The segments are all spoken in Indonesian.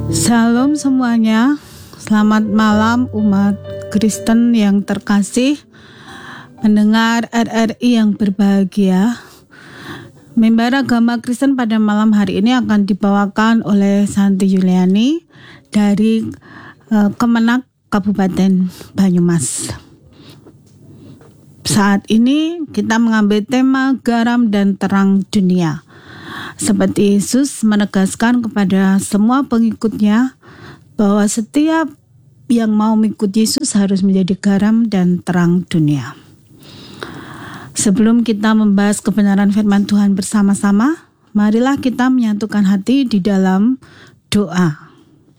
Shalom semuanya, selamat malam umat Kristen yang terkasih, pendengar RRI yang berbahagia. Mimbar Agama Kristen pada malam hari ini akan dibawakan oleh Santi Yuliani dari Kemenak Kabupaten Banyumas. Saat ini kita mengambil tema garam dan terang dunia. Seperti Yesus menegaskan kepada semua pengikutnya bahwa setiap yang mau mengikut Yesus harus menjadi garam dan terang dunia. Sebelum kita membahas kebenaran firman Tuhan bersama-sama, marilah kita menyatukan hati di dalam doa.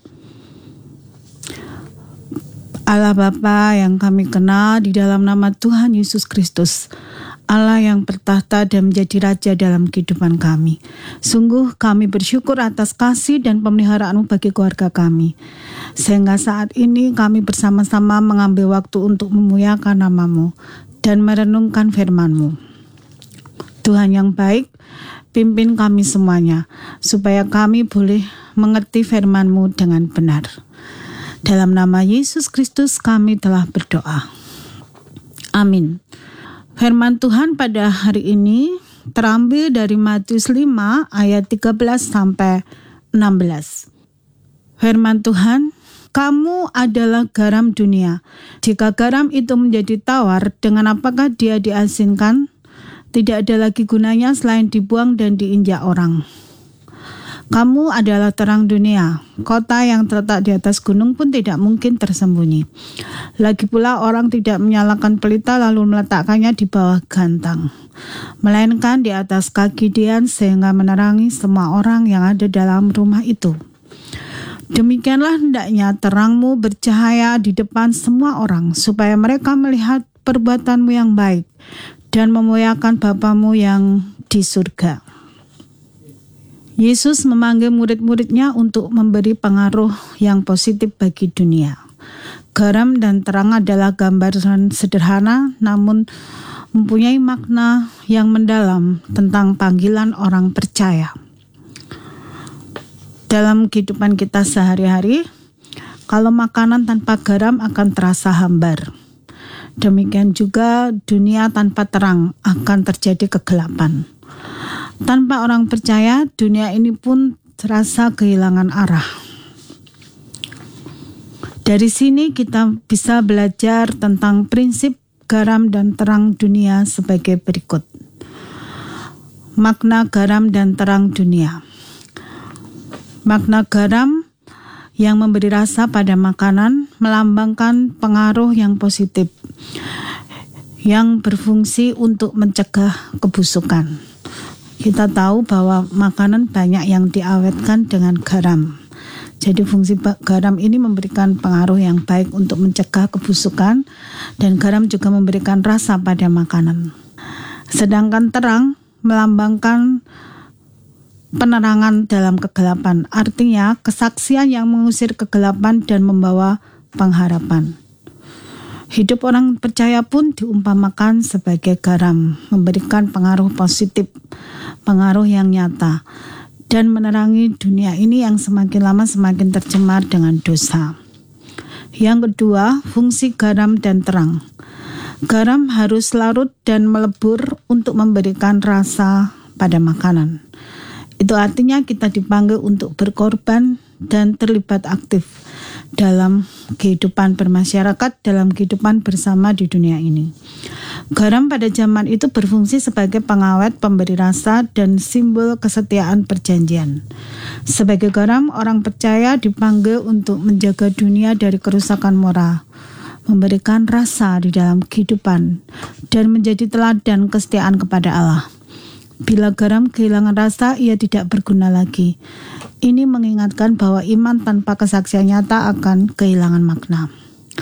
Allah Bapa yang kami kenal, di dalam nama Tuhan Yesus Kristus, Allah yang bertahta dan menjadi Raja dalam kehidupan kami. Sungguh kami bersyukur atas kasih dan pemeliharaan-Mu bagi keluarga kami. Sehingga saat ini kami bersama-sama mengambil waktu untuk memuliakan nama-Mu dan merenungkan firman-Mu. Tuhan yang baik, pimpin kami semuanya, supaya kami boleh mengerti firman-Mu dengan benar. Dalam nama Yesus Kristus kami telah berdoa. Amin. Firman Tuhan pada hari ini terambil dari Matius 5 ayat 13 sampai 16. Firman Tuhan, kamu adalah garam dunia. Jika garam itu menjadi tawar, dengan apakah dia diasinkan? Tidak ada lagi gunanya selain dibuang dan diinjak orang. Kamu adalah terang dunia. Kota yang terletak di atas gunung pun tidak mungkin tersembunyi. Lagi pula orang tidak menyalakan pelita lalu meletakkannya di bawah gantang, melainkan di atas kaki dian sehingga menerangi semua orang yang ada dalam rumah itu. Demikianlah hendaknya terangmu bercahaya di depan semua orang, supaya mereka melihat perbuatanmu yang baik dan memuliakan Bapamu yang di surga. Yesus memanggil murid-muridnya untuk memberi pengaruh yang positif bagi dunia. Garam dan terang adalah gambaran sederhana namun mempunyai makna yang mendalam tentang panggilan orang percaya. Dalam kehidupan kita sehari-hari, kalau makanan tanpa garam akan terasa hambar. Demikian juga dunia tanpa terang akan terjadi kegelapan. Tanpa orang percaya, dunia ini pun terasa kehilangan arah. Dari sini kita bisa belajar tentang prinsip garam dan terang dunia sebagai berikut. Makna garam dan terang dunia. Makna garam yang memberi rasa pada makanan melambangkan pengaruh yang positif yang berfungsi untuk mencegah kebusukan. Kita tahu bahwa makanan banyak yang diawetkan dengan garam. Jadi fungsi garam ini memberikan pengaruh yang baik untuk mencegah kebusukan, dan garam juga memberikan rasa pada makanan. Sedangkan terang melambangkan penerangan dalam kegelapan, artinya kesaksian yang mengusir kegelapan dan membawa pengharapan. Hidup orang percaya pun diumpamakan sebagai garam, memberikan pengaruh positif, pengaruh yang nyata, dan menerangi dunia ini yang semakin lama semakin tercemar dengan dosa. Yang kedua, fungsi garam dan terang. Garam harus larut dan melebur untuk memberikan rasa pada makanan. Itu artinya kita dipanggil untuk berkorban dan terlibat aktif dalam kehidupan bermasyarakat, dalam kehidupan bersama di dunia ini. Garam pada zaman itu berfungsi sebagai pengawet, pemberi rasa, dan simbol kesetiaan perjanjian. Sebagai garam, orang percaya dipanggil untuk menjaga dunia dari kerusakan moral, memberikan rasa di dalam kehidupan, dan menjadi teladan kesetiaan kepada Allah. Bila garam kehilangan rasa, ia tidak berguna lagi. Ini mengingatkan bahwa iman tanpa kesaksian nyata akan kehilangan makna.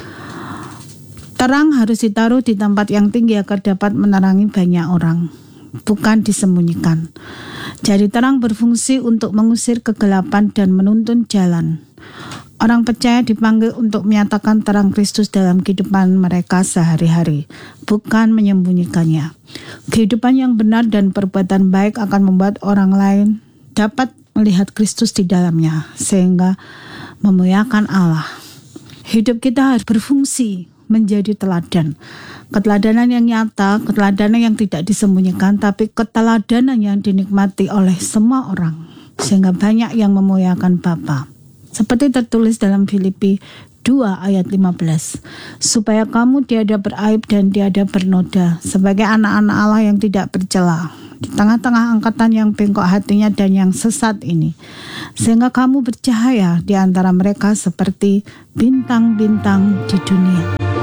Terang harus ditaruh di tempat yang tinggi agar dapat menerangi banyak orang, bukan disembunyikan. Jadi terang berfungsi untuk mengusir kegelapan dan menuntun jalan. Orang percaya dipanggil untuk menyatakan terang Kristus dalam kehidupan mereka sehari-hari, bukan menyembunyikannya. Kehidupan yang benar dan perbuatan baik akan membuat orang lain dapat melihat Kristus di dalamnya, sehingga memuliakan Allah. Hidup kita harus berfungsi menjadi teladan. Keteladanan yang nyata, keteladanan yang tidak disembunyikan, tapi keteladanan yang dinikmati oleh semua orang, sehingga banyak yang memuliakan Bapa. Seperti tertulis dalam Filipi 2 ayat 15, supaya kamu tiada beraib dan tiada bernoda, sebagai anak-anak Allah yang tidak bercela di tengah-tengah angkatan yang bengkok hatinya dan yang sesat ini, sehingga kamu bercahaya di antara mereka seperti bintang-bintang di dunia.